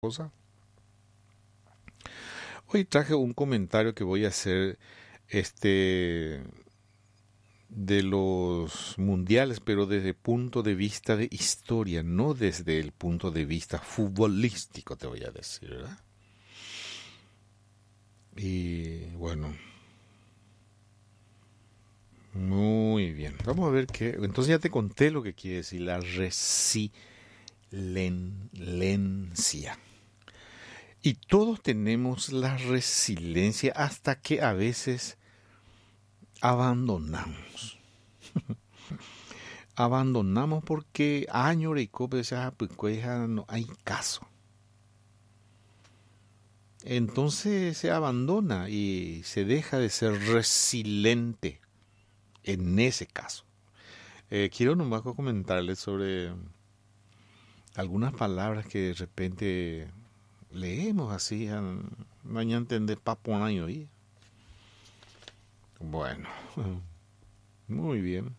cosa. Hoy traje un comentario que voy a hacer de los mundiales, pero desde el punto de vista de historia, no desde el punto de vista futbolístico, te voy a decir, ¿verdad? Y bueno, muy bien. Vamos a ver qué. Entonces ya te conté lo que quiere decir la resiliencia. Y todos tenemos la resiliencia hasta que a veces abandonamos. Abandonamos porque año y cope no hay caso. Entonces se abandona y se deja de ser resiliente en ese caso. Quiero nomás comentarles sobre algunas palabras que de repente leemos así, mañana entender papo año ahí. Bueno, muy bien.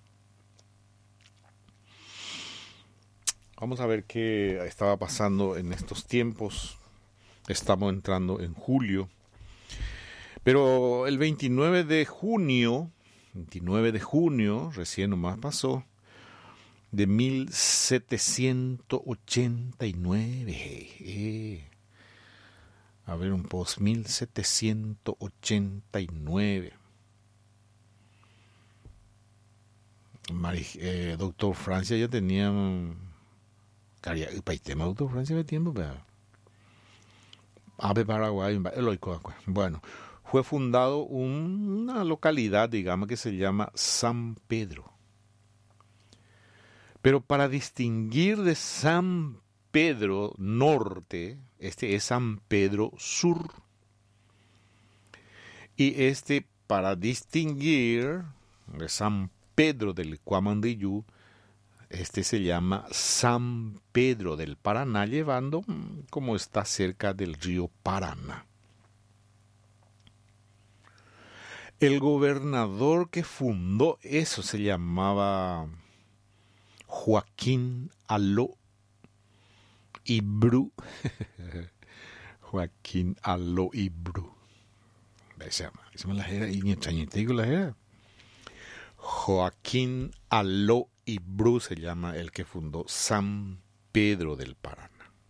Vamos a ver qué estaba pasando en estos tiempos. Estamos entrando en julio. Pero el 29 de junio, recién nomás pasó, de 1789. A ver un post, 1789. Doctor Francia ya tenía... tema Doctor Francia de tiempo, pero... Ave Paraguay, bueno, fue fundado una localidad, digamos, que se llama San Pedro. Pero para distinguir de San Pedro Norte, este es San Pedro Sur. Y para distinguir de San Pedro del Cuamandiyú, se llama San Pedro del Paraná, llevando como está cerca del río Paraná. El gobernador que fundó eso se llamaba Joaquín Aló y Bru. Joaquín Aló y Bru. Joaquín Aló y Bru se llama el que fundó San Pedro del Paraná.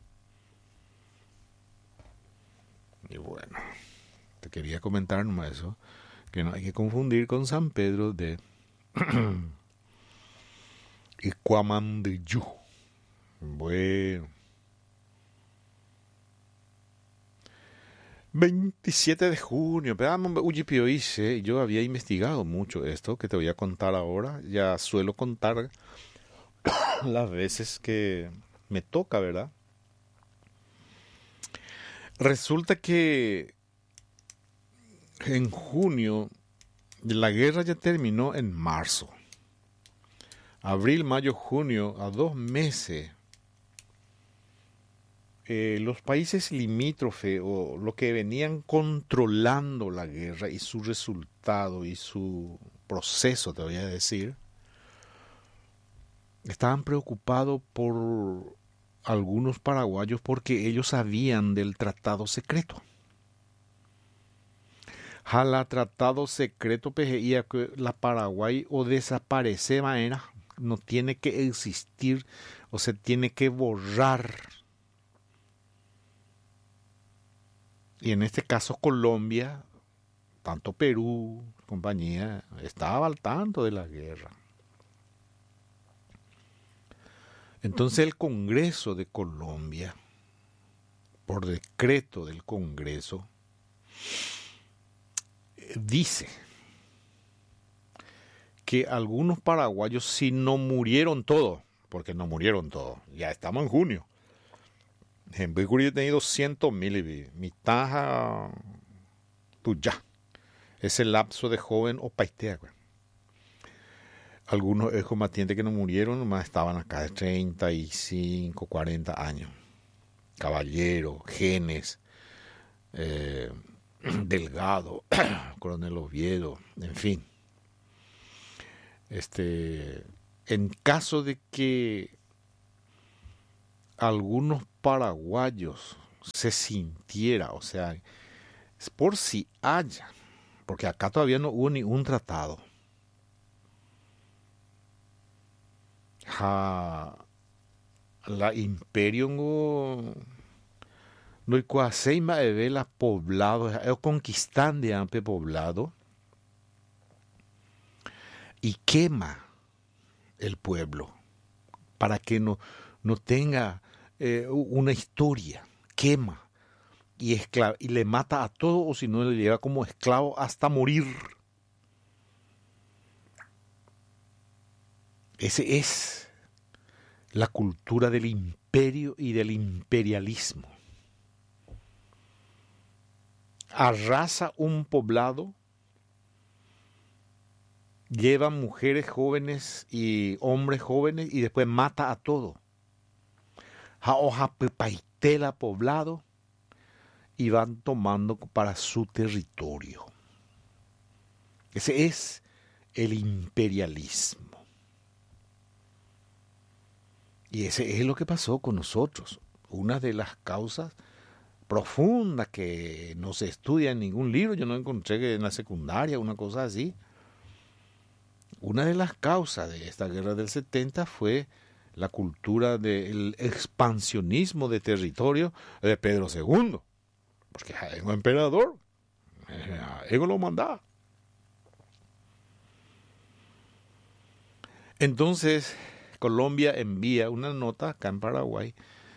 Y bueno, te quería comentar nomás eso, que no hay que confundir con San Pedro de Cuamandiyú. Bueno. 27 de junio, yo había investigado mucho esto que te voy a contar ahora. Ya suelo contar las veces que me toca, ¿verdad? Resulta que en junio la guerra ya terminó en marzo. Abril, mayo, junio, a 2 meses. Los países limítrofes o lo que venían controlando la guerra y su resultado y su proceso, te voy a decir, estaban preocupados por algunos paraguayos porque ellos sabían del tratado secreto. Jala tratado secreto pejeía que la Paraguay o desaparece manera, no tiene que existir o se tiene que borrar. Y en este caso Colombia, tanto Perú, compañía, estaba al tanto de la guerra. Entonces el Congreso de Colombia, por decreto del Congreso, dice que algunos paraguayos, si no murieron todos, porque no murieron todos, ya estamos en junio, en vez de tener 200,000 mitad tuya, ese lapso de joven o paitea. Algunos excombatientes que no murieron nomás estaban acá de 35, 40 años. Caballero, Genes, Delgado, Coronel Oviedo, en fin. En caso de que algunos paraguayos se sintiera, o sea, es por si haya, porque acá todavía no hubo ni un tratado. La imperio no hay cuaseima de vela poblado, es conquistante ampe poblado y quema el pueblo para que no tenga una historia, quema y le mata a todo o si no le lleva como esclavo hasta morir. Ese es la cultura del imperio y del imperialismo. Arrasa un poblado, lleva mujeres jóvenes y hombres jóvenes y después mata a todo. Hoja pepaitela poblado y van tomando para su territorio. Ese es el imperialismo. Y ese es lo que pasó con nosotros. Una de las causas profundas que no se estudia en ningún libro, yo no encontré que en la secundaria, una cosa así. Una de las causas de esta guerra del 70 fue la cultura del expansionismo de territorio de Pedro II. Porque es un emperador, él lo mandaba. Entonces, Colombia envía una nota acá en Paraguay.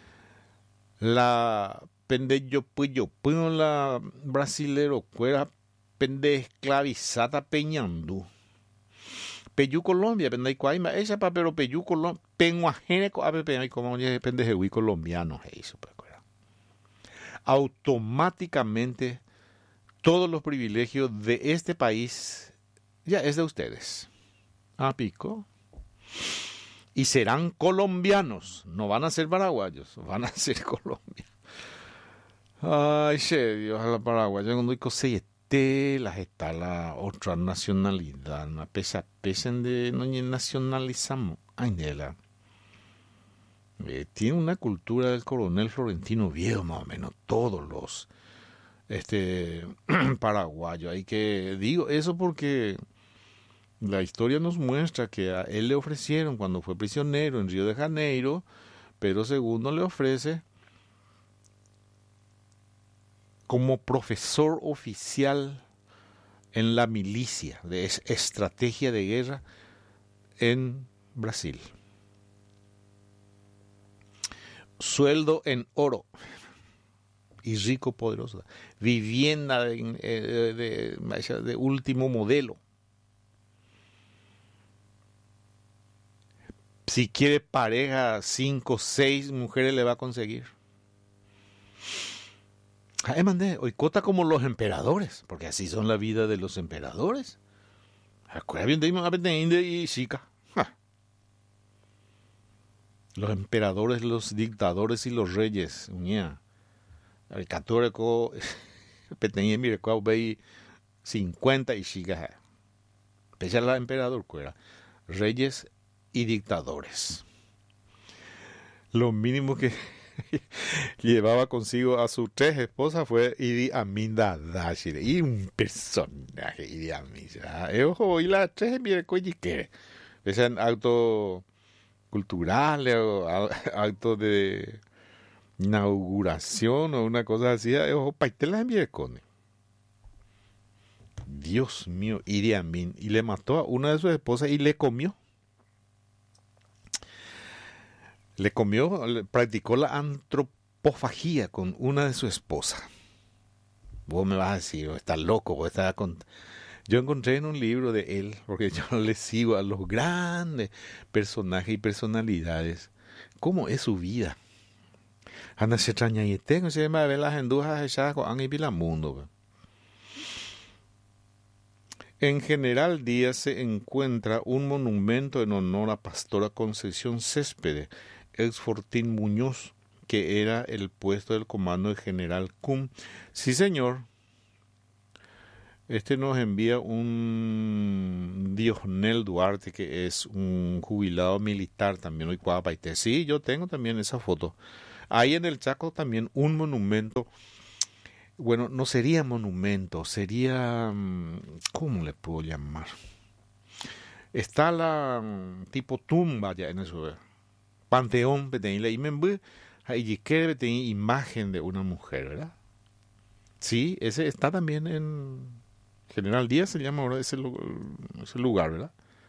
La pendeyo la brasilero cuera pende esclavizada peñandú. Peyu Colombia, pende cuaima, esa pa pero Peyu Colombia, penguajene co ape penay como pendejewi colombiano eso pues. Automáticamente todos los privilegios de este país ya es de ustedes. Ah, pico. Y serán colombianos, no van a ser paraguayos, van a ser colombianos. Ay, che, Dios, a la paraguaya, cuando hay cosete, las está la otra nacionalidad, no pesen de no nacionalizamos. Ay, Nela. Tiene una cultura del coronel Florentino Viejo, más o menos, todos los paraguayos. Hay que, digo eso porque la historia nos muestra que a él le ofrecieron cuando fue prisionero en Río de Janeiro, Pedro II le ofrece como profesor oficial en la milicia de estrategia de guerra en Brasil. Sueldo en oro y rico poderoso. Vivienda de último modelo. Si quiere pareja, 5, 6 mujeres le va a conseguir. Mandé, hoy cota como los emperadores, porque así son la vida de los emperadores. Los emperadores, los dictadores y los reyes. El católico, 50 y chica. Pese a la emperador, reyes y dictadores. Lo mínimo que llevaba consigo a sus 3 esposas fue Idi Amin Dada. Y un personaje, Idi Amin. Ojo, y las 3 mire, que sean actos culturales o actos de inauguración o una cosa así. Ojo, paitela en Vierecone. Dios mío, Idi Amin. Y le mató a una de sus esposas y le comió. Practicó la antropofagia con una de sus esposas. Vos me vas a decir, estás loco, vos estás Yo encontré en un libro de él, porque yo le sigo a los grandes personajes y personalidades, cómo es su vida. Anda se extraña y tengo, se llama ver las endujas echadas con Ángel Pilamundo. En General Díaz se encuentra un monumento en honor a Pastora Concepción Céspedes, ex Fortín Muñoz, que era el puesto del comando del general Cum. Sí, señor. Nos envía un Diosnel Duarte, que es un jubilado militar también hoy Cuapaité. Sí, yo tengo también esa foto. Hay en el Chaco también un monumento. Bueno, no sería monumento, sería, ¿cómo le puedo llamar? Está la tipo tumba ya en eso, panteón, y ahí tiene imagen de una mujer, ¿verdad? Sí, ese está también en General Díaz, se llama ahora ese lugar, ¿verdad?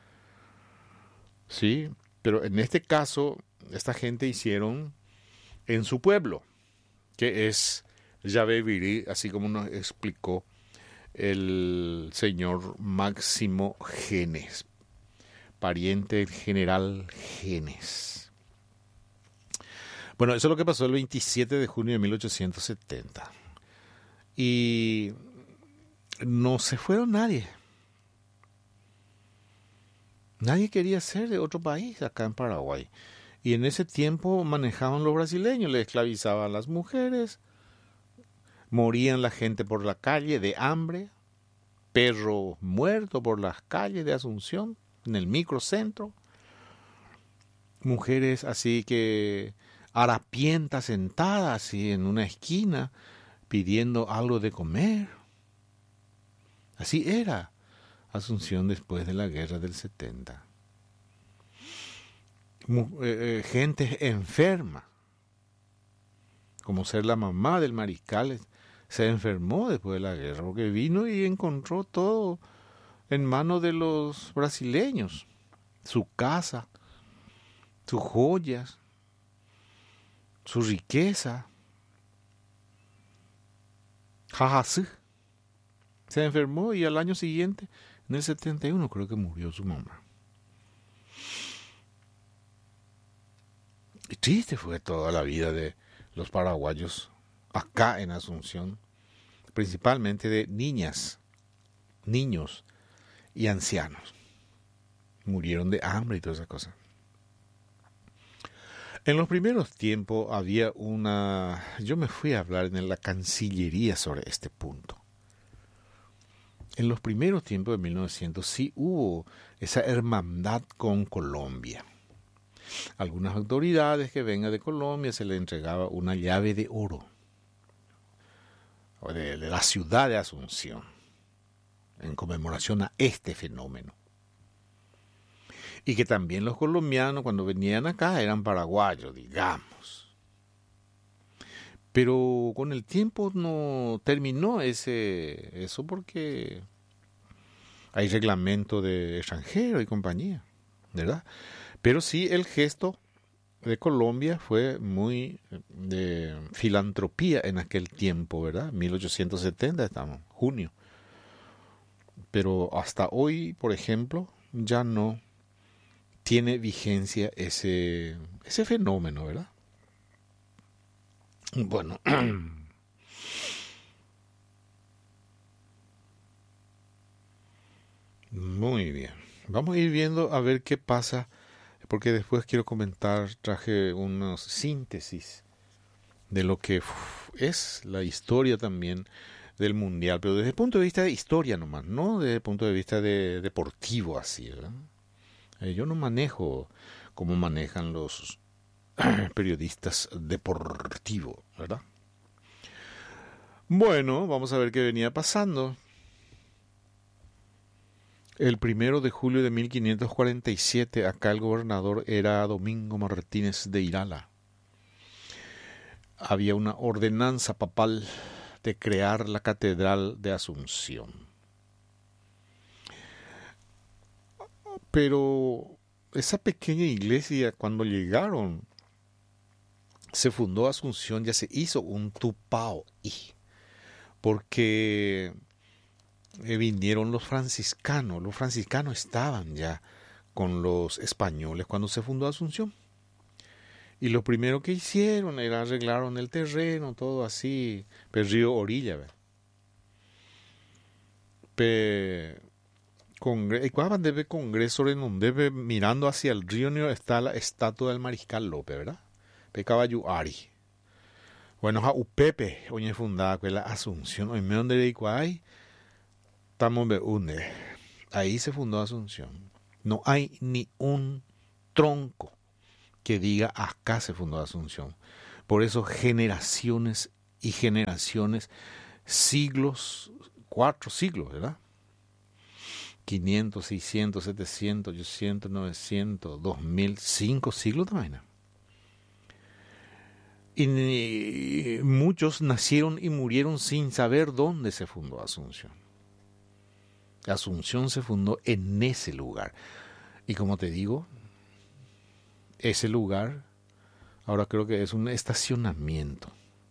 Sí, pero en este caso, esta gente hicieron en su pueblo, que es Yabebirí, así como nos explicó el señor Máximo Genes, pariente del general Genes. Bueno, eso es lo que pasó el 27 de junio de 1870. Y no se fueron nadie. Nadie quería ser de otro país acá en Paraguay. Y en ese tiempo manejaban los brasileños, le esclavizaban a las mujeres, morían la gente por la calle de hambre, perro muerto por las calles de Asunción, en el microcentro, mujeres así que harapientas sentadas así en una esquina pidiendo algo de comer. Así era Asunción después de la guerra del 70. Gente enferma, como ser la mamá del mariscal, se enfermó después de la guerra, porque vino y encontró todo en manos de los brasileños, su casa, sus joyas, su riqueza. Jajasí. Se enfermó y al año siguiente, en el 71, creo que murió su mamá. Y triste fue toda la vida de los paraguayos acá en Asunción, principalmente de niñas, niños y ancianos. Murieron de hambre y todas esas cosas. En los primeros tiempos había una... Yo me fui a hablar en la Cancillería sobre este punto. En los primeros tiempos de 1900 sí hubo esa hermandad con Colombia. Algunas autoridades que vengan de Colombia se les entregaba una llave de oro de la ciudad de Asunción en conmemoración a este fenómeno. Y que también los colombianos cuando venían acá eran paraguayos, digamos. Pero con el tiempo no terminó eso porque hay reglamento de extranjero y compañía, ¿verdad? Pero sí el gesto de Colombia fue muy de filantropía en aquel tiempo, ¿verdad? 1870 estamos, junio. Pero hasta hoy, por ejemplo, ya no tiene vigencia ese fenómeno, ¿verdad? Bueno, muy bien. Vamos a ir viendo a ver qué pasa, porque después quiero comentar, traje unas síntesis de lo que es la historia también del Mundial, pero desde el punto de vista de historia nomás, no desde el punto de vista de deportivo así, ¿verdad? Yo no manejo como manejan los periodistas deportivos, ¿verdad? Bueno, vamos a ver qué venía pasando. El 1 de julio de 1547, acá el gobernador era Domingo Martínez de Irala. Había una ordenanza papal de crear la Catedral de Asunción. Pero esa pequeña iglesia, cuando llegaron, se fundó Asunción, ya se hizo un tupao, porque vinieron los franciscanos. Los franciscanos estaban ya con los españoles cuando se fundó Asunción. Y lo primero que hicieron era arreglaron el terreno, todo así, el río orilla. Cuando debe Congreso debe mirando hacia el río está la estatua del Mariscal López, ¿verdad? Pe caballo Ari. Bueno, a Upepe, oye fundada con la Asunción, hoy me donde de Iguay, estamos beunde. Ahí se fundó Asunción. No hay ni un tronco que diga acá se fundó Asunción. Por eso generaciones y generaciones, siglos, 4 siglos, ¿verdad? 500, 600, 700, 800, 900, 2000, 5 siglos también. Y muchos nacieron y murieron sin saber dónde se fundó Asunción. Asunción se fundó en ese lugar. Y como te digo, ese lugar ahora creo que es un estacionamiento.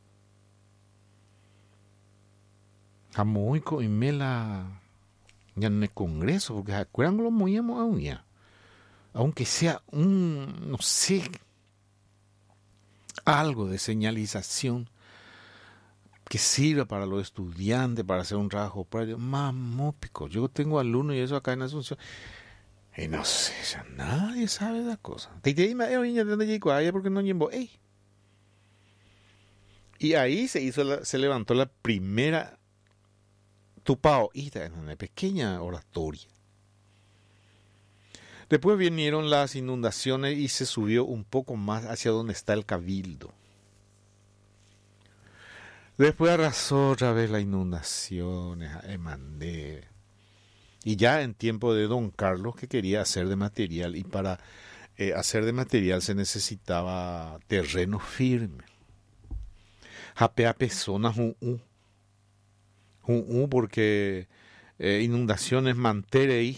Jamoico y Mela ya en el Congreso, porque acuerdan lo movíamos a uña. Aunque sea no sé, algo de señalización que sirva para los estudiantes, para hacer un trabajo práctico, mamópico. Yo tengo alumnos y eso acá en Asunción. Y no sé, ya nadie sabe de la cosa. Porque no llevo, y ahí se levantó la primera tupaoíta en una pequeña oratoria. Después vinieron las inundaciones y se subió un poco más hacia donde está el cabildo. Después arrasó otra vez las inundaciones, Emandé. Y ya en tiempo de Don Carlos, que quería hacer de material, y para hacer de material se necesitaba terreno firme. Japea personas porque inundaciones manterei.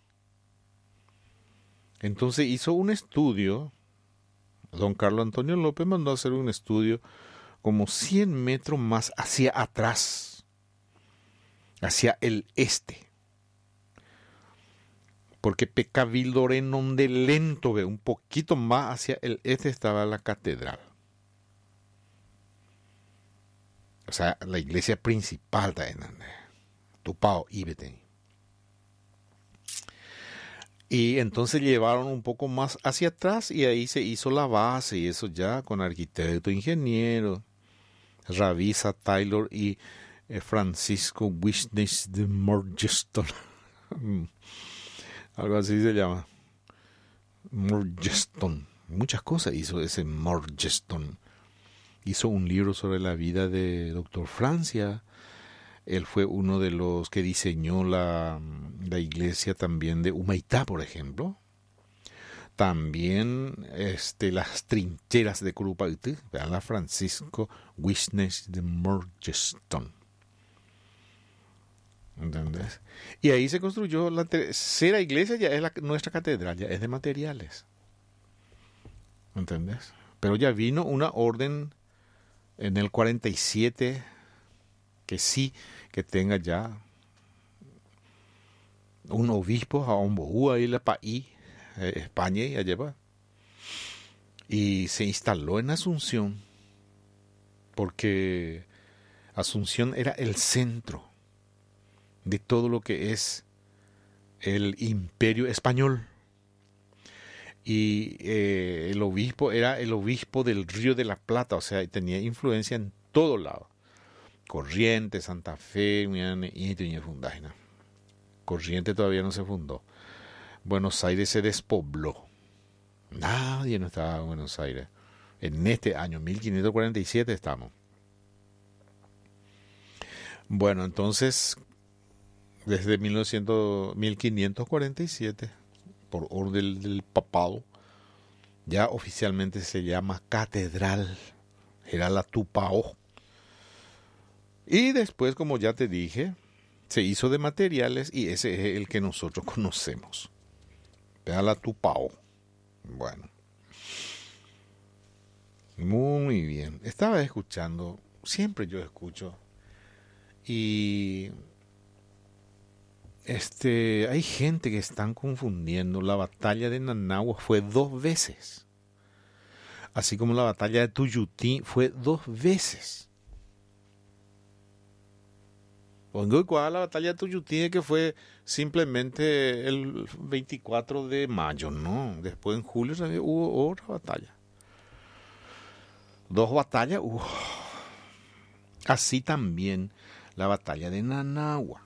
Entonces hizo un estudio, don Carlos Antonio López mandó a hacer un estudio como 100 metros más hacia atrás, hacia el este. Porque Pecavildore donde lento ve un poquito más hacia el este estaba la catedral. O sea, la iglesia principal de Tupao Ibete. Y entonces llevaron un poco más hacia atrás y ahí se hizo la base y eso ya con arquitecto, ingeniero, Ravisa Taylor y Francisco Wisnes de Morgeston. Algo así se llama. Morgeston. Muchas cosas hizo ese Morgeston. Hizo un libro sobre la vida de Doctor Francia. Él fue uno de los que diseñó la iglesia también de Humaitá, por ejemplo. También las trincheras de Curupaytí. Vean la Francisco Wisnes de Morgeston. ¿Entendés? Y ahí se construyó la tercera iglesia, ya es nuestra catedral, ya es de materiales. ¿Entendés? Pero ya vino una orden en el 47 que sí, que tenga ya un obispo a Ombohú, ahí la país, España y allá va. Y se instaló en Asunción, porque Asunción era el centro de todo lo que es el imperio español. Y el obispo era el obispo del Río de la Plata, o sea, tenía influencia en todo lado. Corrientes, Santa Fe, Corrientes todavía no se fundó. Buenos Aires se despobló. Nadie no estaba en Buenos Aires. En este año, 1547 estamos. Bueno, entonces, desde 1547, por orden del papado, ya oficialmente se llama Catedral. Era la Tupao. Y después, como ya te dije, se hizo de materiales y ese es el que nosotros conocemos. Era la Tupao. Bueno. Muy bien. Estaba escuchando, siempre yo escucho, y hay gente que están confundiendo. La batalla de Nanagua fue 2 veces. Así como la batalla de Tuyutí fue 2 veces. La batalla de Tuyutí que fue simplemente el 24 de mayo, ¿no? Después en julio hubo otra batalla. 2 batallas hubo. Así también la batalla de Nanagua.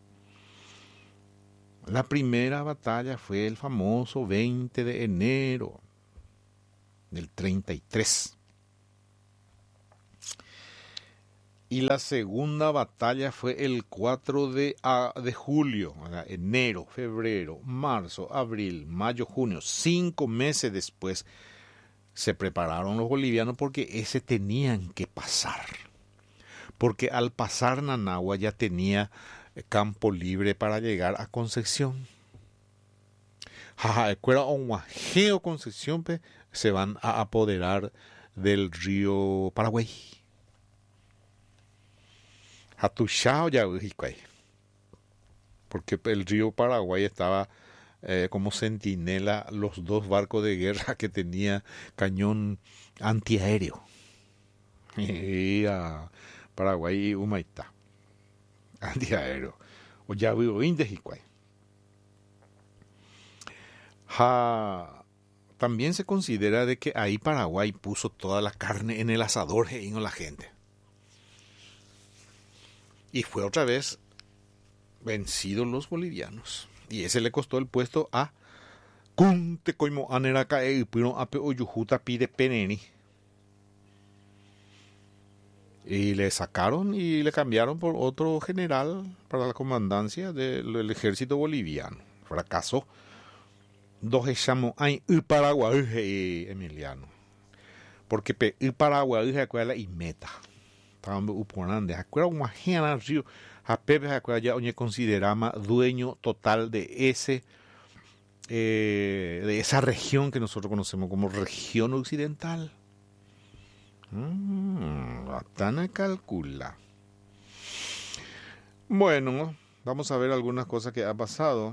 La primera batalla fue el famoso 20 de enero del 33. Y la segunda batalla fue el 4 de julio, ¿verdad? Enero, febrero, marzo, abril, mayo, junio. 5 meses después se prepararon los bolivianos porque ese tenían que pasar. Porque al pasar Nanagua ya tenía campo libre para llegar a Concepción. Escuela Onguajeo Concepción se van a apoderar del río Paraguay. Hatushao ya porque el río Paraguay estaba como centinela los dos barcos de guerra que tenía cañón antiaéreo. Y a Paraguay y Humaitá. Antiaéreo. O ya vivo Indejicuay. También se considera de que ahí Paraguay puso toda la carne en el asador y no la gente. Y fue otra vez vencidos los bolivianos. Y ese le costó el puesto a Kunte Coimo Aneraka e Pino Ape Oyujuta Pide Peneni. Y le sacaron y le cambiaron por otro general para la comandancia del ejército boliviano. Fracasó. Dos echamos ay Paraguay Emiliano. Porque Paraguay se acuerda y meta. Estaban uponando, acuerda un majena río, a Pepe acuerda ya oye considerama dueño total de esa región que nosotros conocemos como región occidental. Batana calcula. Bueno, vamos a ver algunas cosas que ha pasado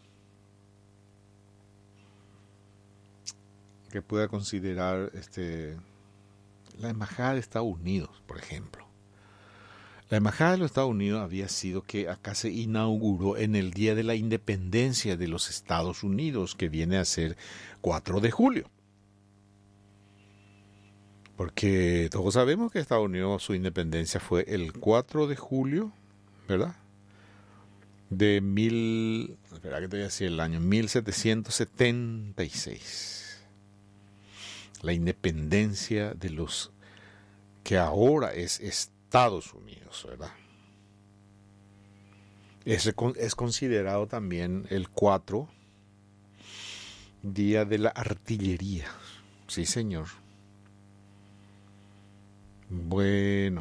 que pueda considerar la embajada de Estados Unidos, por ejemplo. La embajada de los Estados Unidos había sido que acá se inauguró en el Día de la Independencia de los Estados Unidos, que viene a ser 4 de julio. Porque todos sabemos que Estados Unidos, su independencia fue el 4 de julio, ¿verdad? De espera que te voy a decir el año, 1776. La independencia de los que ahora es Estados Unidos, ¿verdad? Es considerado también el 4 Día de la Artillería. Sí, señor. Bueno.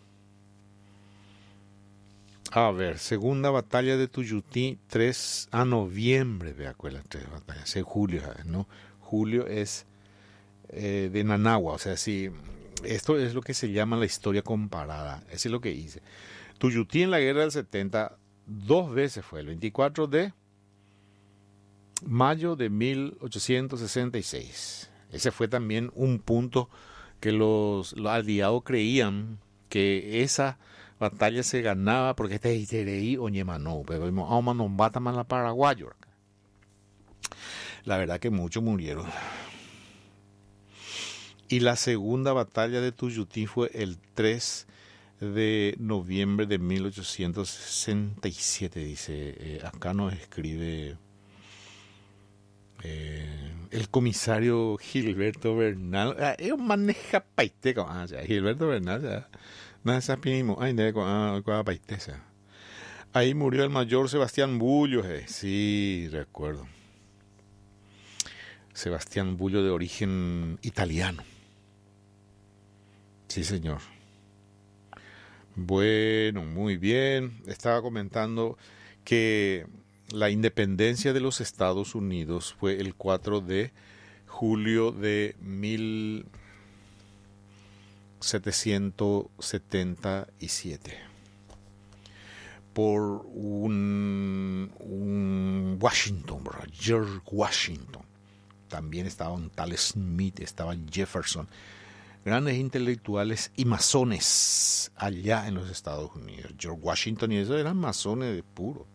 A ver, segunda batalla de Tuyutí, 3 a noviembre, de acuerdo, 3 batallas, es julio, ¿no? Julio es de Nanagua, o sea, sí, esto es lo que se llama la historia comparada, eso es lo que hice. Tuyutí en la guerra del 70, 2 veces fue, el 24 de mayo de 1866. Ese fue también un punto que los aliados creían que esa batalla se ganaba porque este es Itereí o Ñemanó, pero vamos a nombrar más la paraguayo. La verdad que muchos murieron. Y la segunda batalla de Tuyutí fue el 3 de noviembre de 1867, dice. Acá nos escribe el comisario Gilberto Bernal. Es maneja paiteco. Gilberto Bernal. Ahí murió el mayor Sebastián Bullo. Sí, recuerdo. Sebastián Bullo de origen italiano. Sí, señor. Bueno, muy bien. Estaba comentando que la independencia de los Estados Unidos fue el 4 de julio de 1777 por un Washington, ¿verdad? George Washington. También estaba un tal Smith, estaba Jefferson. Grandes intelectuales y masones allá en los Estados Unidos. George Washington y eso eran masones de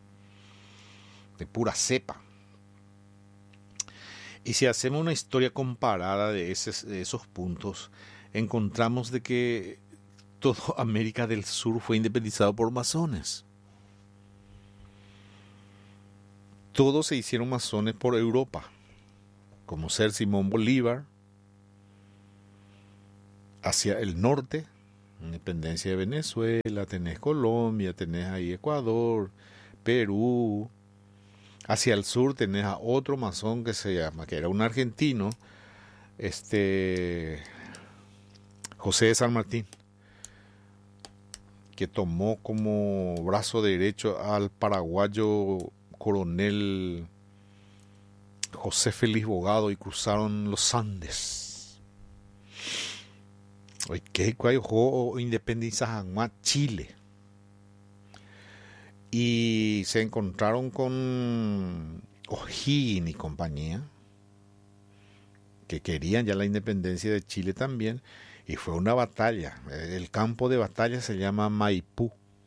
pura cepa. Y si hacemos una historia comparada de esos puntos, encontramos de que toda América del Sur fue independizado por masones. Todos se hicieron masones por Europa, como ser Simón Bolívar, hacia el norte, Independencia de Venezuela, tenés Colombia, tenés ahí Ecuador, Perú. Hacia el sur tenés a otro masón que se llama, que era un argentino, José de San Martín, que tomó como brazo derecho al paraguayo coronel José Félix Bogado y cruzaron los Andes. Hoy que juego independiza Chile. Y se encontraron con O'Higgins y compañía, que querían ya la independencia de Chile también, y fue una batalla. El campo de batalla se llama Maipú.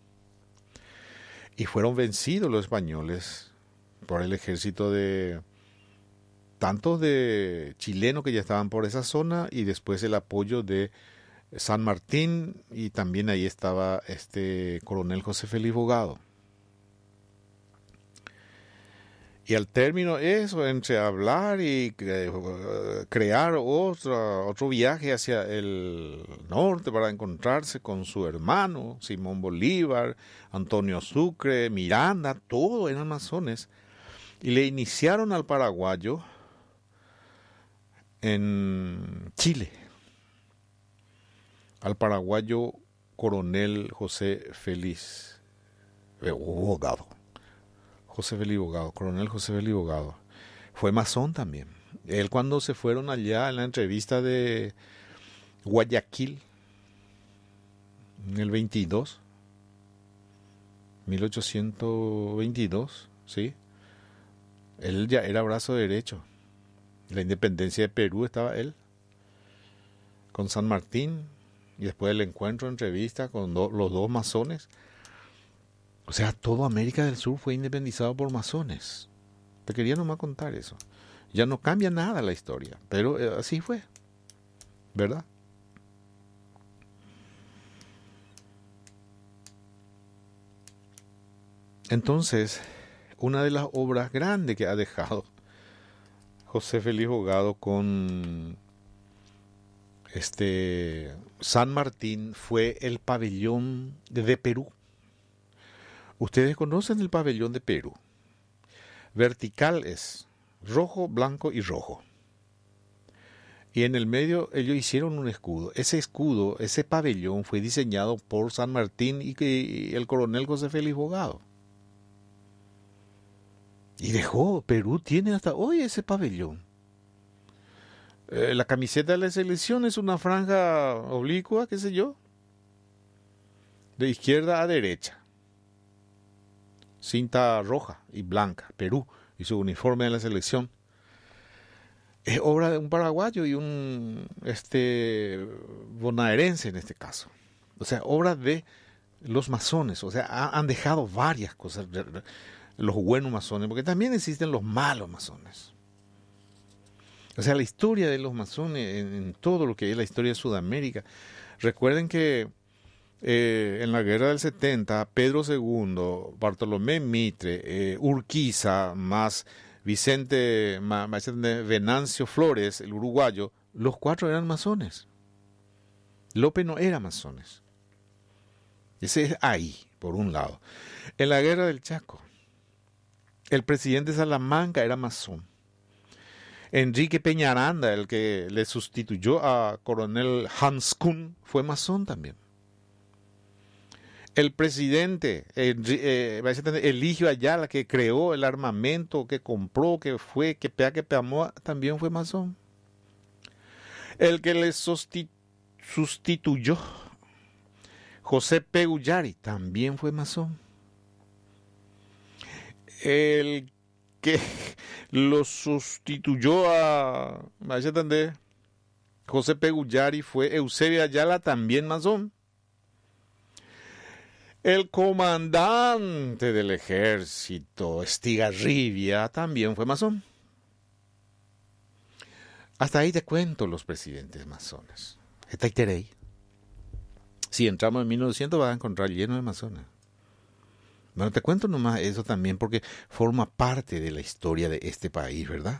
Y fueron vencidos los españoles por el ejército de tantos de chilenos que ya estaban por esa zona y después el apoyo de San Martín, y también ahí estaba coronel José Félix Bogado. Y al término eso, entre hablar y crear otro viaje hacia el norte para encontrarse con su hermano, Simón Bolívar, Antonio Sucre, Miranda, todos eran masones. Y le iniciaron al paraguayo en Chile, al paraguayo coronel José Félix Bogado. José Félix Bogado, coronel José Félix Bogado. Fue masón también. Él cuando se fueron allá en la entrevista de Guayaquil, en el 1822, ¿sí? Él ya era brazo derecho. La independencia de Perú estaba él, con San Martín, y después el encuentro, entrevista con los dos masones. O sea, toda América del Sur fue independizado por masones. Te quería nomás contar eso. Ya no cambia nada la historia, pero así fue, ¿verdad? Entonces, una de las obras grandes que ha dejado José Félix Bogado con San Martín fue el pabellón de Perú. Ustedes conocen el pabellón de Perú. Vertical es rojo, blanco y rojo. Y en el medio ellos hicieron un escudo. Ese escudo, ese pabellón fue diseñado por San Martín y el coronel José Félix Bogado. Y Perú tiene hasta hoy ese pabellón. La camiseta de la selección es una franja oblicua, qué sé yo, de izquierda a derecha. Cinta roja y blanca, Perú, y su uniforme de la selección. Es obra de un paraguayo y un bonaerense en este caso. O sea, obra de los masones. O sea, han dejado varias cosas, los buenos masones, porque también existen los malos masones. O sea, la historia de los masones en todo lo que es la historia de Sudamérica. Recuerden que en la guerra del 70, Pedro II, Bartolomé Mitre, Urquiza, más Vicente Venancio Flores, el uruguayo, los cuatro eran masones. López no era masones. Ese es ahí, por un lado. En la guerra del Chaco, el presidente Salamanca era masón. Enrique Peñaranda, el que le sustituyó a coronel Hans Kuhn, fue masón también. El presidente Eligio Ayala, que creó el armamento, que compró, que peamó, también fue masón. El que le sustituyó, José Pegullari, también fue masón. El que lo sustituyó a José Pegullari fue Eusebio Ayala, también masón. El comandante del ejército, Estigarribia, también fue masón. Hasta ahí te cuento los presidentes masones. Si entramos en 1900 vas a encontrar lleno de masones. Bueno, te cuento nomás eso también porque forma parte de la historia de este país, ¿verdad?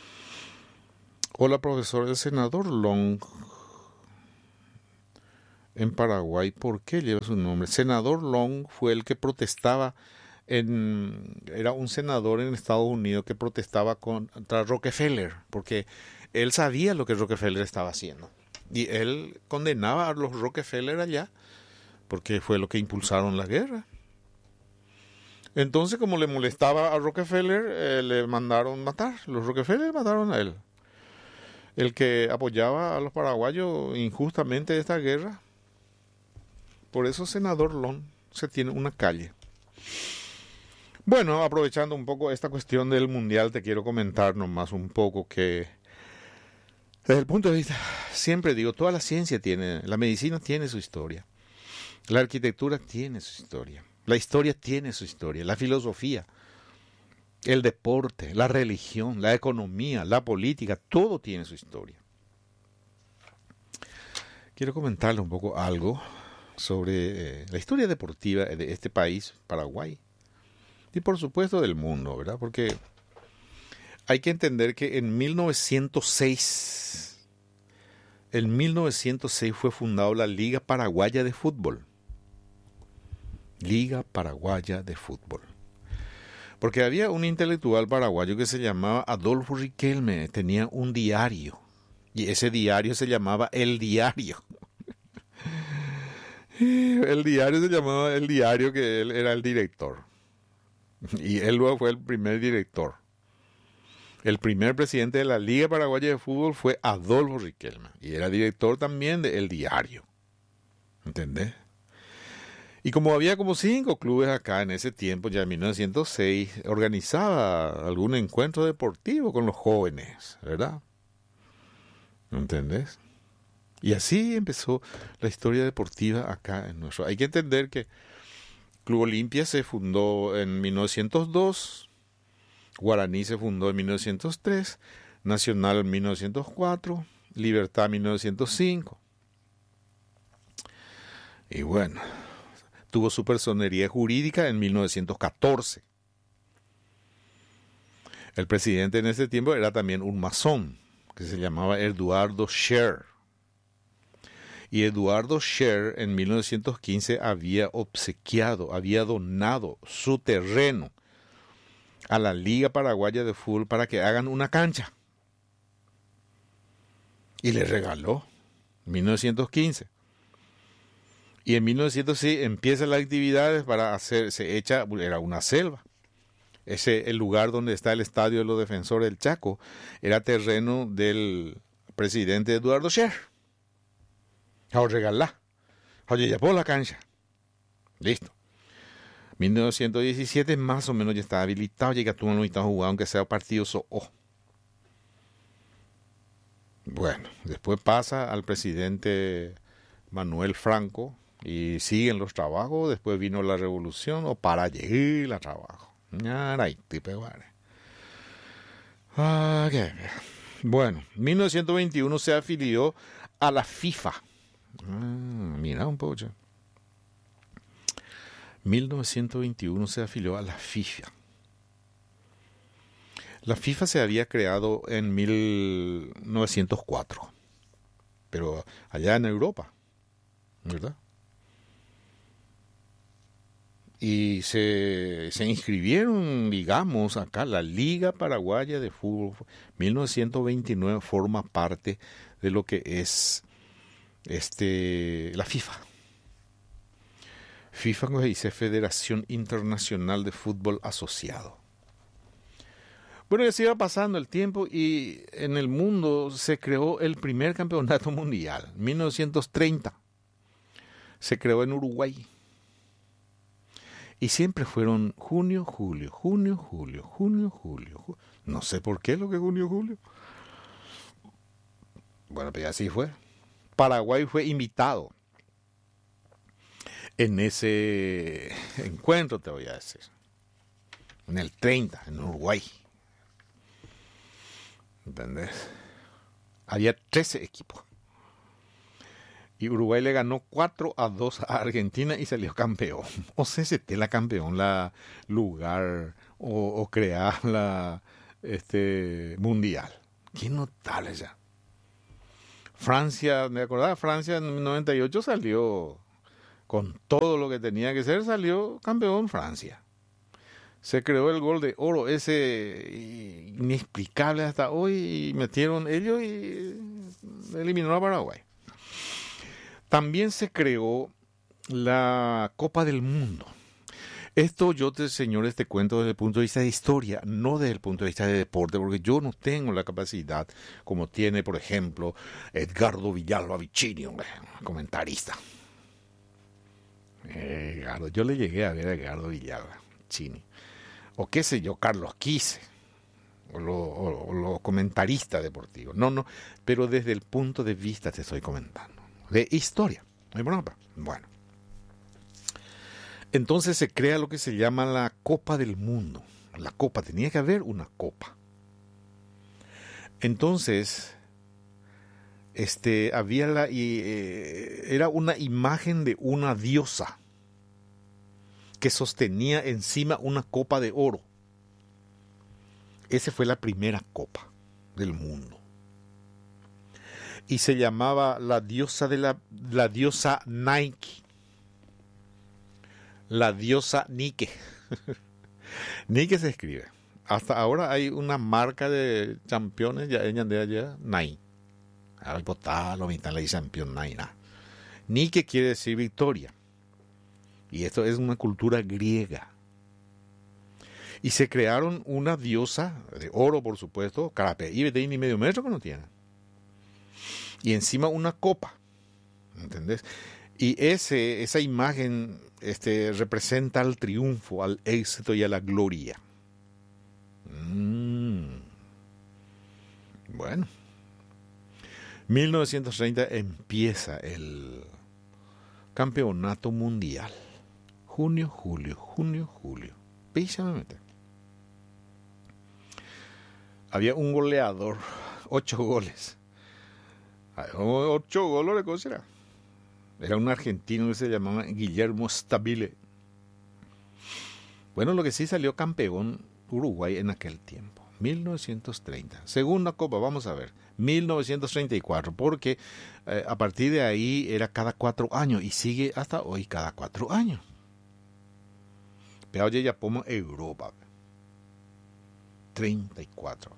Hola, profesor. El senador Long en Paraguay. ¿Por qué lleva su nombre? Senador Long fue el que protestaba era un senador en Estados Unidos que protestaba contra Rockefeller, porque él sabía lo que Rockefeller estaba haciendo. Y él condenaba a los Rockefeller allá, porque fue lo que impulsaron la guerra. Entonces, como le molestaba a Rockefeller, le mandaron matar. Los Rockefeller mataron a él. El que apoyaba a los paraguayos injustamente esta guerra. Por eso Senador Long se tiene una calle. Bueno, aprovechando un poco esta cuestión del mundial, te quiero comentar nomás un poco que desde el punto de vista, siempre digo, toda la ciencia tiene, la medicina tiene su historia, la arquitectura tiene su historia, la historia tiene su historia, la filosofía, el deporte, la religión, la economía, la política, todo tiene su historia. Quiero comentarle un poco algo sobre la historia deportiva de este país, Paraguay, y por supuesto del mundo, ¿verdad? Porque hay que entender que en 1906 fue fundada la Liga Paraguaya de Fútbol. Liga Paraguaya de Fútbol. Porque había un intelectual paraguayo que se llamaba Adolfo Riquelme, tenía un diario, y ese diario se llamaba El Diario. El diario se llamaba El Diario, que él era el director. Y él luego fue el primer director. El primer presidente de la Liga Paraguaya de Fútbol fue Adolfo Riquelme. Y era director también de El Diario. ¿Entendés? Y como había como 5 clubes acá en ese tiempo, ya en 1906, organizaba algún encuentro deportivo con los jóvenes, ¿verdad? ¿Entendés? Y así empezó la historia deportiva acá en nuestro... Hay que entender que Club Olimpia se fundó en 1902, Guaraní se fundó en 1903, Nacional en 1904, Libertad en 1905. Y bueno, tuvo su personería jurídica en 1914. El presidente en ese tiempo era también un masón, que se llamaba Eduardo Scher. Y Eduardo Scher en 1915 había donado su terreno a la Liga Paraguaya de Fútbol para que hagan una cancha. Y le regaló en 1915. Y en 1906 empiezan las actividades para era una selva. El lugar donde está el estadio de los Defensores del Chaco era terreno del presidente Eduardo Scher. Ahora regalá. Oye, ya por la cancha. Listo. 1917 más o menos ya estaba habilitado. Llega tú no estás jugando, aunque sea partido Bueno, después pasa al presidente Manuel Franco y siguen los trabajos. Después vino la revolución o para llegar al trabajo. Bueno, 1921 se afilió a la FIFA. Mira un poco. 1921 se afilió a la FIFA. La FIFA se había creado en 1904, pero allá en Europa, ¿verdad? Y se inscribieron, digamos, acá la Liga Paraguaya de Fútbol. 1929 forma parte de lo que es la FIFA. FIFA, como se dice, Federación Internacional de Fútbol Asociado. Bueno, ya se iba pasando el tiempo y en el mundo se creó el primer campeonato mundial, 1930. Se creó en Uruguay. Y siempre fueron junio, julio. No sé por qué lo que junio, julio. Bueno, pues así fue. Paraguay fue invitado en ese encuentro, te voy a decir. En el 30, en Uruguay. ¿Entendés? Había 13 equipos. Y Uruguay le ganó 4-2 a Argentina y salió campeón. O sea, la campeón, la lugar o crear la mundial. Qué notable ya. Francia, ¿me acordás? Francia en el 98 salió con todo lo que tenía que ser, salió campeón Francia. Se creó el gol de oro, ese inexplicable hasta hoy, y metieron ellos y eliminó a Paraguay. También se creó la Copa del Mundo. Esto yo, señores, te cuento desde el punto de vista de historia, no desde el punto de vista de deporte, porque yo no tengo la capacidad como tiene, por ejemplo, Edgardo Villalba Vicini, comentarista. Yo le llegué a ver a Edgardo Villalba Vicini. O qué sé yo, Carlos Quise, o los comentaristas deportivos. No, pero desde el punto de vista te estoy comentando. De historia. ¿No hay problema? Bueno. Entonces se crea lo que se llama la Copa del Mundo. La Copa, tenía que haber una Copa. Entonces, había era una imagen de una diosa que sostenía encima una copa de oro. Esa fue la primera Copa del Mundo. Y se llamaba la diosa la diosa Nike. La diosa Nike. Nike se escribe. Hasta ahora hay una marca de campeones, ya ella de allá, Nike. Ahora botar lo mitad le dicen campeón Nike. Nike quiere decir victoria. Y esto es una cultura griega. Y se crearon una diosa de oro, por supuesto, carape, y ni medio metro que no tiene. Y encima una copa. ¿Entendés? Y esa imagen representa al triunfo, al éxito y a la gloria. Bueno. 1930 empieza el campeonato mundial. Junio, julio. Písame. Había un goleador, 8 goles. 8 goles de cosa era un argentino que se llamaba Guillermo Stabile. Bueno, lo que sí salió campeón Uruguay en aquel tiempo, 1930. Segunda Copa, vamos a ver, 1934, porque a partir de ahí era cada 4 años y sigue hasta hoy cada 4 años. Pero oye, ya ponemos Europa. 34.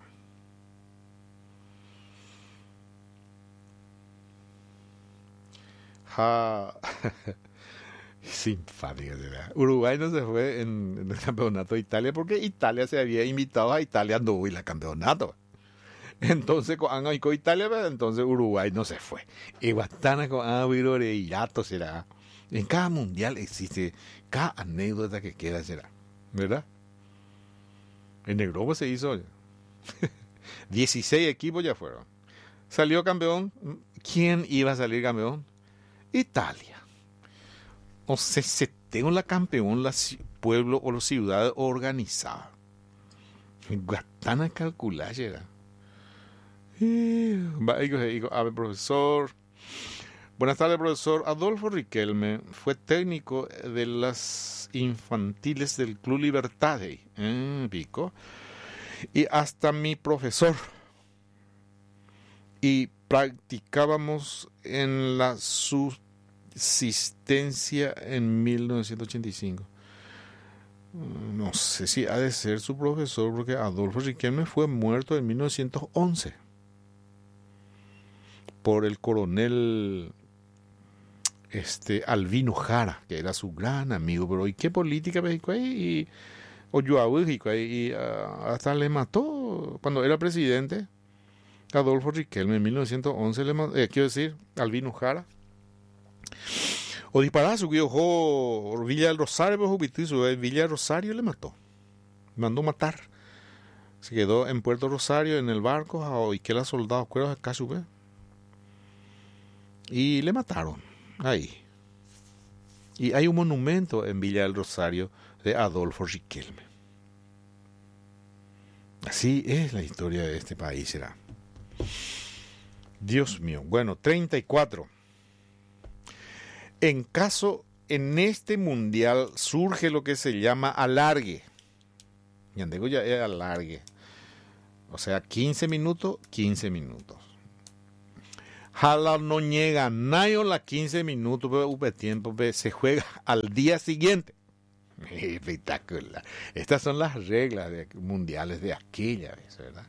Simpática será. Uruguay no se fue en el campeonato de Italia porque Italia se había invitado a Italia no el campeonato. Entonces con Italia, entonces Uruguay no se fue. Y Guatana con Irato será. En cada mundial existe cada anécdota que queda será, ¿verdad? En Europa se hizo 16 equipos ya fueron. Salió campeón. ¿Quién iba a salir campeón? Italia. O sea, se tengo la campeón, la pueblo o las ciudades organizadas. Guatana calcular será. A ver, profesor. Buenas tardes, profesor. Adolfo Riquelme fue técnico de las infantiles del Club Libertad, Pico, y hasta mi profesor. Y practicábamos en la subsistencia en 1985. No sé si ha de ser su profesor, porque Adolfo Riquelme fue muerto en 1911 por el coronel Albino Jara, que era su gran amigo. Pero ¿y qué política México ahí? Y hasta le mató cuando era presidente. Adolfo Riquelme en 1911 quiero decir, Albino Jara. O disparaba su guió Villa del Rosario, Villa del Rosario le mató. Mandó matar. Se quedó en Puerto Rosario en el barco y que los soldados cueros acá sube. Y le mataron ahí. Y hay un monumento en Villa del Rosario de Adolfo Riquelme. Así es la historia de este país, será. Dios mío. Bueno, 34. En este mundial surge lo que se llama alargue. Yandego ya es alargue. O sea, 15 minutos, 15 minutos. Jala no llega nadie las 15 minutos, pero tiempo se juega al día siguiente. Espectacular. Estas son las reglas mundiales de aquella vez, ¿verdad?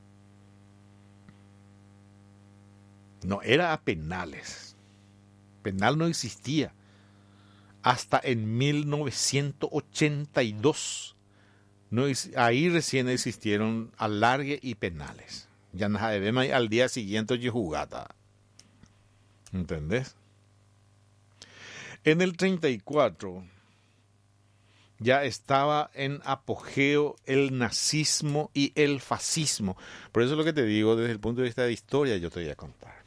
No, era a penales. Penal no existía. Hasta en 1982. No, ahí recién existieron alargue y penales. Ya no sabemos al día siguiente y jugada. ¿Entendés? En el 34 ya estaba en apogeo el nazismo y el fascismo. Por eso es lo que te digo, desde el punto de vista de historia, yo te voy a contar.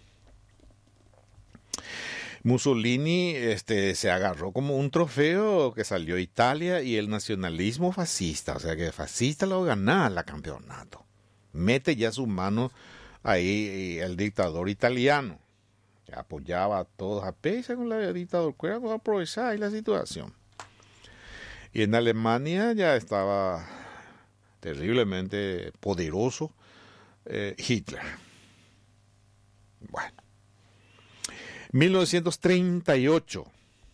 Mussolini se agarró como un trofeo que salió Italia y el nacionalismo fascista, o sea que fascista lo ganaba el campeonato. Mete ya su mano ahí el dictador italiano, que apoyaba a todos, a pesar con la dictadura, no aprovechar ahí la situación. Y en Alemania ya estaba terriblemente poderoso Hitler. Bueno. 1938.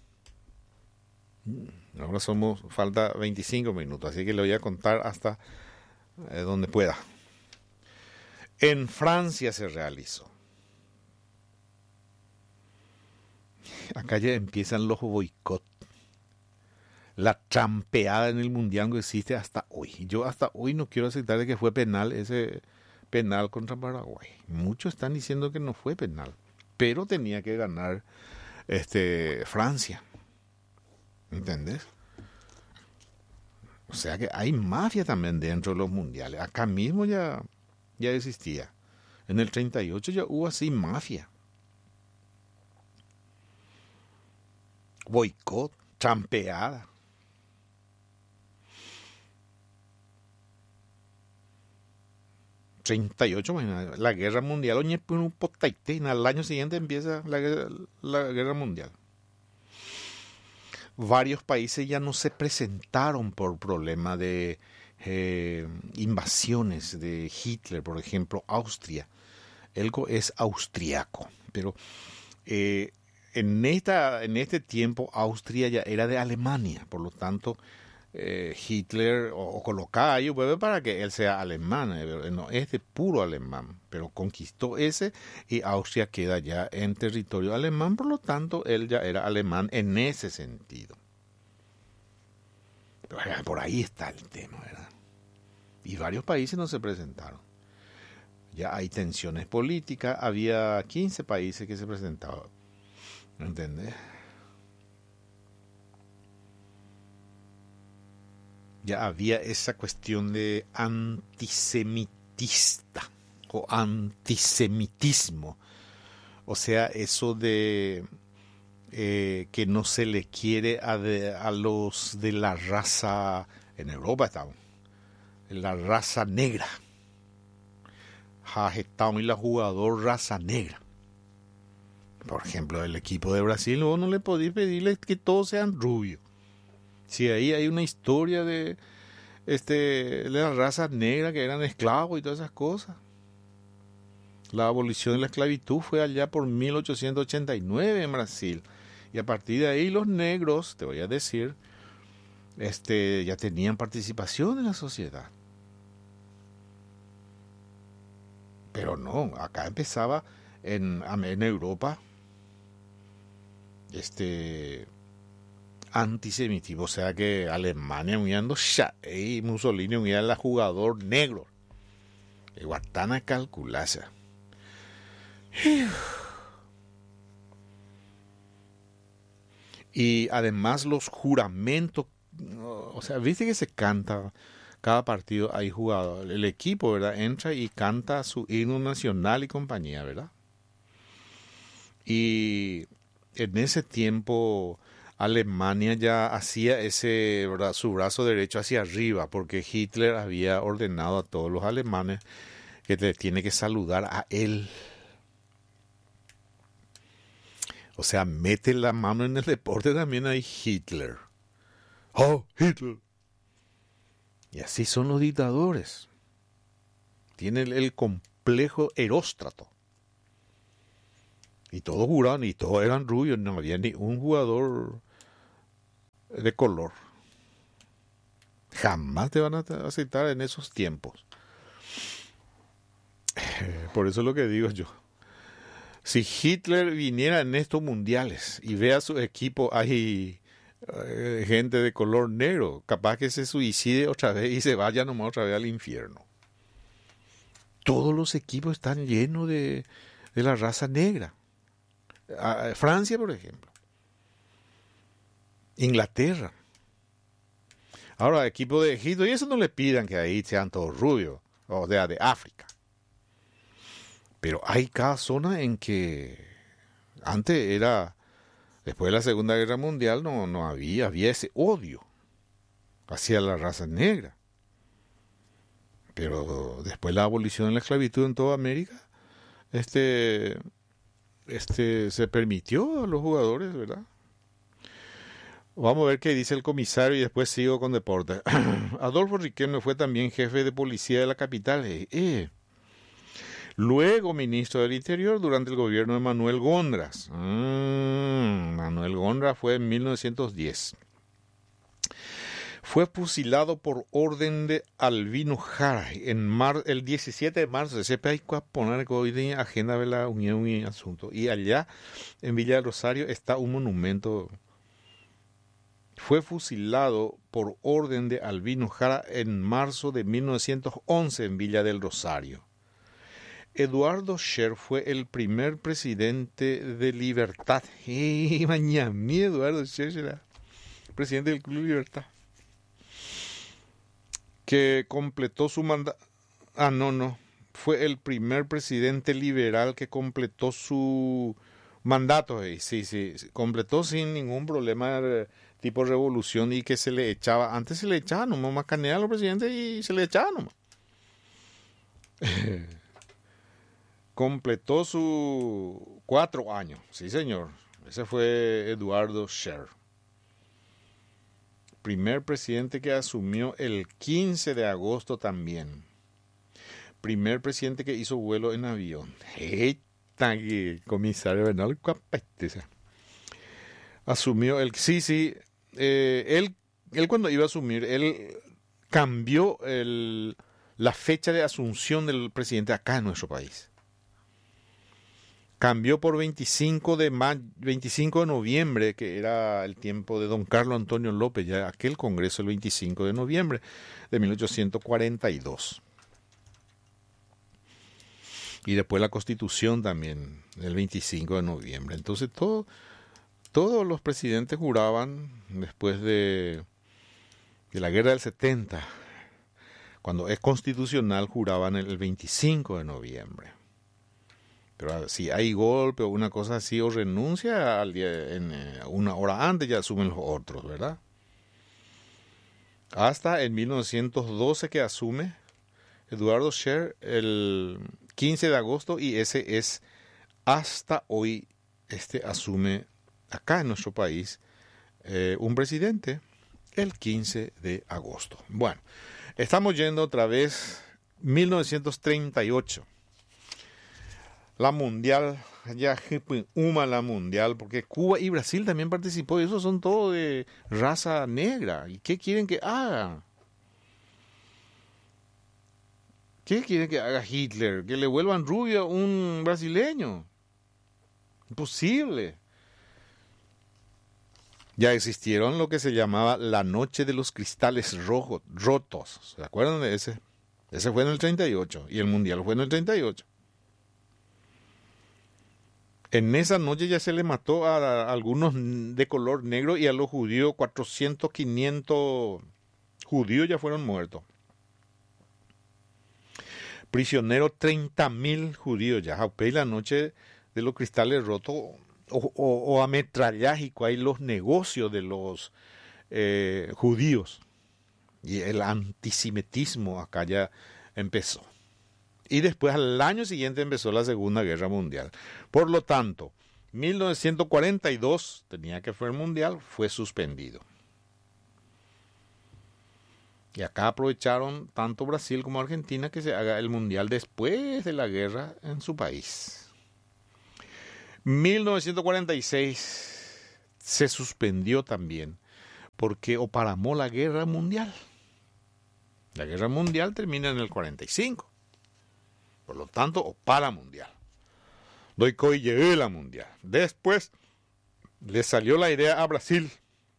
Ahora falta 25 minutos, así que le voy a contar hasta donde pueda. En Francia se realizó. Acá ya empiezan los boicots. La trampeada en el mundial que existe hasta hoy. Yo hasta hoy no quiero aceptar de que fue penal ese penal contra Paraguay. Muchos están diciendo que no fue penal, pero tenía que ganar Francia. ¿Entendés? O sea que hay mafia también dentro de los mundiales. Acá mismo ya existía. En el 38 ya hubo así mafia. Boicot, trampeada. La guerra mundial. Al año siguiente empieza la guerra mundial. Varios países ya no se presentaron por problema de invasiones de Hitler. Por ejemplo, Austria. Él es austriaco, pero en este tiempo Austria ya era de Alemania, por lo tanto Hitler o colocaba ahí para que él sea alemán, no es de puro alemán, pero conquistó ese y Austria queda ya en territorio alemán, por lo tanto él ya era alemán en ese sentido. Pero por ahí está el tema, ¿verdad? Y varios países no se presentaron. Ya hay tensiones políticas, había 15 países que se presentaban, ¿entendés? Ya había esa cuestión de antisemitista o antisemitismo, o sea, eso de que no se le quiere a los de la raza, en Europa estaban, la raza negra, y la jugador raza negra. Por ejemplo, el equipo de Brasil, vos no le podés pedirle que todos sean rubios. Si ahí hay una historia de la raza negra que eran esclavos y todas esas cosas. La abolición de la esclavitud fue allá por 1889 en Brasil. Y a partir de ahí los negros, te voy a decir, ya tenían participación en la sociedad. Pero no, acá empezaba en Europa antisemitismo, o sea que Alemania uniendo y Mussolini unía al jugador negro. El Guatana calculase. Y además los juramentos, o sea, viste que se canta cada partido, hay jugador, el equipo, ¿verdad? Entra y canta su himno nacional y compañía, ¿verdad? Y en ese tiempo Alemania ya hacía ese, ¿verdad?, su brazo derecho hacia arriba, porque Hitler había ordenado a todos los alemanes que te tiene que saludar a él. O sea, mete la mano en el deporte también hay Hitler. ¡Oh, Hitler! Y así son los dictadores. Tienen el complejo Heróstrato. Y todos juraban, y todos eran rubios, no había ni un jugador de color. Jamás te van a aceptar en esos tiempos. Por eso es lo que digo yo. Si Hitler viniera en estos mundiales y ve a su equipo, hay gente de color negro, capaz que se suicide otra vez y se vaya nomás otra vez al infierno. Todos los equipos están llenos de la raza negra. Francia, por ejemplo. Inglaterra. Ahora, equipo de Egipto, y eso no le pidan que ahí sean todos rubios, o sea, de África. Pero hay cada zona en que antes era, después de la Segunda Guerra Mundial, no había ese odio hacia la raza negra. Pero después de la abolición de la esclavitud en toda América, se permitió a los jugadores, ¿verdad? Vamos a ver qué dice el comisario y después sigo con deporte. Adolfo Riquelme fue también jefe de policía de la capital. Luego ministro del Interior durante el gobierno de Manuel Gondras. Manuel Gondras fue en 1910. Fue fusilado por orden de Albino Jara el 17 de marzo. Siempre hay que poner que hoy en agenda de la Unión y Asunto. Y allá en Villa del Rosario está un monumento. Fue fusilado por orden de Albino Jara en marzo de 1911 en Villa del Rosario. Eduardo Scher fue el primer presidente de Libertad. Mañana, Eduardo Scher era presidente del Club Libertad. Que completó su mandato. Fue el primer presidente liberal que completó su mandato. Sí, completó sin ningún problema tipo revolución y que se le echaba. Antes se le echaba nomás macanea a los presidentes y se le echaba nomás. Completó sus 4 años. Sí, señor. Ese fue Eduardo Scher. Primer presidente que asumió el 15 de agosto también. Primer presidente que hizo vuelo en avión. Comisario Bernal Capete. Asumió el... Sí. Él cuando iba a asumir, él cambió la fecha de asunción del presidente acá en nuestro país. Cambió por 25 de noviembre, que era el tiempo de don Carlos Antonio López, ya aquel congreso el 25 de noviembre de 1842. Y después la Constitución también, el 25 de noviembre. Entonces todos los presidentes juraban después de la guerra del 70, cuando es constitucional, juraban el 25 de noviembre. Pero si hay golpe o una cosa así, o renuncia al día, una hora antes, ya asumen los otros, ¿verdad? Hasta en 1912 que asume Eduardo Scher el 15 de agosto y ese es hasta hoy, asume acá en nuestro país un presidente el 15 de agosto. Bueno, estamos yendo otra vez 1938. La mundial, ya la mundial, porque Cuba y Brasil también participó, y esos son todos de raza negra. ¿Y qué quieren que haga? ¿Qué quieren que haga Hitler? ¿Que le vuelvan rubio a un brasileño? Imposible. Ya existieron lo que se llamaba la noche de los cristales rotos. ¿Se acuerdan de ese? Ese fue en el 38 y el mundial fue en el 38. En esa noche ya se le mató a algunos de color negro y a los judíos, 400, 500 judíos ya fueron muertos. Prisioneros, 30.000 judíos ya. La noche de los cristales rotos o ametrallaje, hay los negocios de los judíos. Y el antisemitismo acá ya empezó. Y después al año siguiente empezó la Segunda Guerra Mundial. Por lo tanto, 1942 tenía que ser mundial, fue suspendido. Y acá aprovecharon tanto Brasil como Argentina que se haga el mundial después de la guerra en su país. 1946 se suspendió también porque oparamó la Guerra Mundial. La Guerra Mundial termina en el 45. Por lo tanto, opara mundial. Doikoi llevé la mundial. Después le salió la idea a Brasil.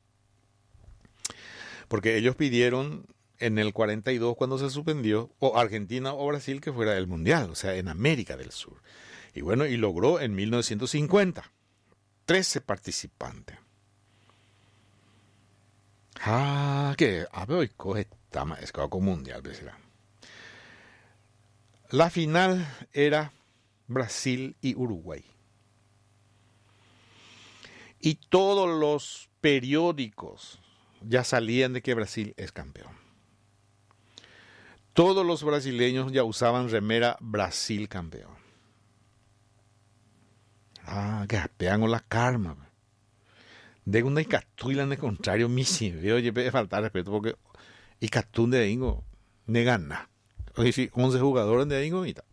Porque ellos pidieron en el 42, cuando se suspendió, o Argentina o Brasil, que fuera el mundial, o sea, en América del Sur. Y bueno, y logró en 1950 13 participantes. Que hoy coge tama es como mundial, ¿verdad? La final era Brasil y Uruguay. Y todos los periódicos ya salían de que Brasil es campeón. Todos los brasileños ya usaban remera Brasil campeón. Que pegan con la karma. De una icatuila en el contrario, mi si veo, oye, falta respeto porque icatún de Ingo ne gana. Oye, sí, 11 jugadores de Ingo y tal.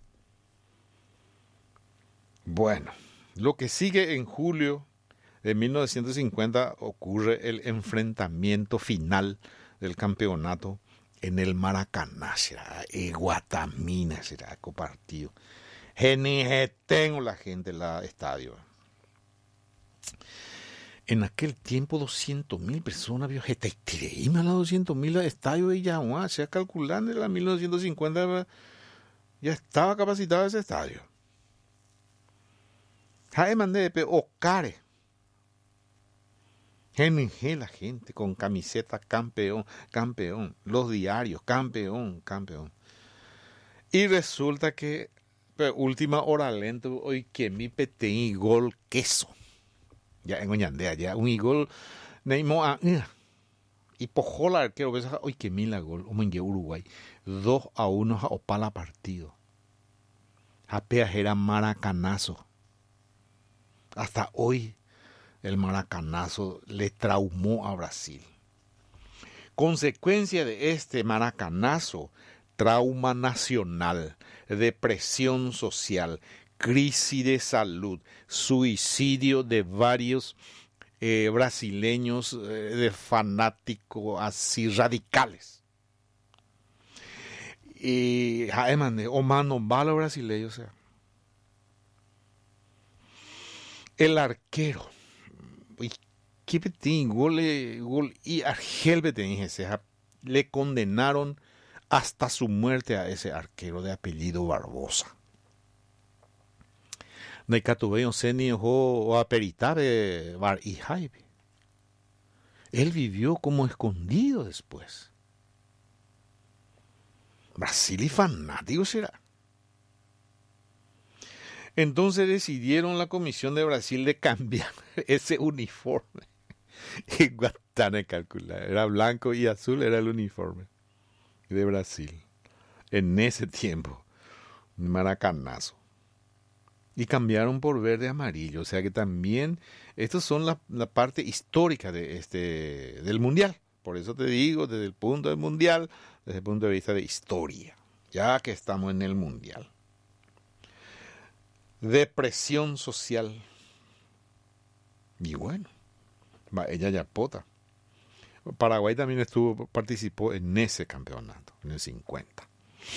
Bueno, lo que sigue en julio de 1950 ocurre el enfrentamiento final del campeonato en el Maracaná, será Guatamina, será copartido. Tengo la gente en el estadio. En aquel tiempo 200.000 personas vio y me la 200.000 estadio de Yahuá, se calculando en la 1950 ya estaba capacitado ese estadio. Jaime de Ocare. La gente con camiseta campeón, campeón, los diarios, campeón, campeón. Y resulta que última hora lento hoy que mi pete y gol queso. Ya en Oñandea, ya un gol neimo a y pojola arquero que hoy que mila gol, o en Uruguay 2-1 a opala partido. Apenas era maracanazo. Hasta hoy el maracanazo le traumó a Brasil. Consecuencia de este maracanazo, trauma nacional, depresión social, crisis de salud, suicidio de varios brasileños de fanáticos así radicales. Y o mano malo brasileño, o sea. El arquero. ¿Qué petín? Gol y Argel Betín, le condenaron hasta su muerte a ese arquero de apellido Barbosa. Necatubeo Seni o Aperitabe Bar y Jaibe. Él vivió como escondido después. Brasil y fanático será. Entonces decidieron la Comisión de Brasil de cambiar ese uniforme. Y Guatana calcular. Era blanco y azul, era el uniforme de Brasil. En ese tiempo, un maracanazo. Y cambiaron por verde y amarillo. O sea que también, estos son la parte histórica de del Mundial. Por eso te digo, desde el punto del Mundial, desde el punto de vista de historia. Ya que estamos en el Mundial. Depresión social. Y bueno, ella ya pota. Paraguay también participó en ese campeonato, en el 50.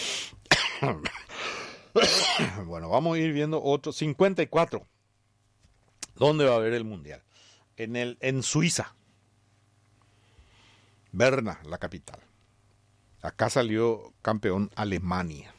Bueno, vamos a ir viendo otro. 54. ¿Dónde va a haber el Mundial? En Suiza. Berna, la capital. Acá salió campeón Alemania.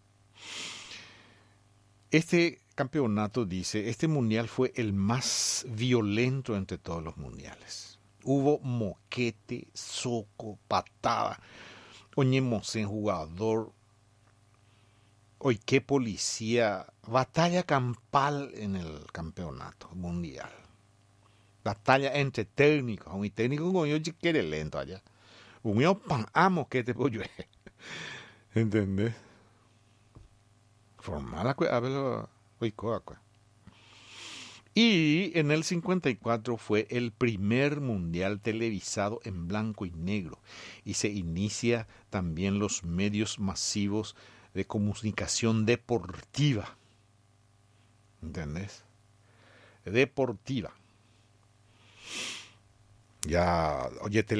Este campeonato dice, este mundial fue el más violento entre todos los mundiales. Hubo moquete, soco, patada, oñemos en jugador, hoy qué policía, batalla campal en el campeonato mundial. Batalla entre técnicos, un técnico con yo quiere lento allá. Un yo pan amo que te pollo. ¿Entendés? Formal y en el 54 fue el primer mundial televisado en blanco y negro y se inicia también los medios masivos de comunicación deportiva. ¿Entendés? deportiva. Ya, oye,